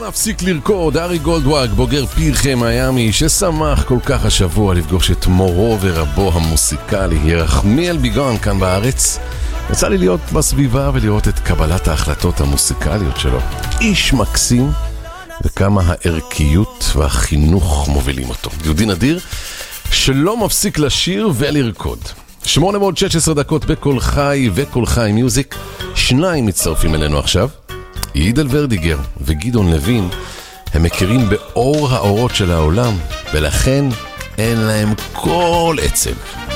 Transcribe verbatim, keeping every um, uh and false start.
מפסיק לרקוד, ארי גולדוואג, בוגר פרחי מיאמי, ששמח כל כך השבוע לפגוש את מורו ורבו המוסיקלי, ירחמיאל ביגון כאן בארץ. יצא לי להיות בסביבה ולראות את קבלת ההחלטות המוסיקליות שלו. איש מקסים, וכמה הערכיות והחינוך מובילים אותו. יהודי נדיר שלא מפסיק לשיר ולרקוד. שמונה מאות ושש עשרה דקות בכל חי וכל חי מיוזיק. שניים מצטרפים אלינו עכשיו. יעידל ורדיגר וגדעון לוין. הם מכירים באור האורות של העולם, ולכן אין להם כל עצב.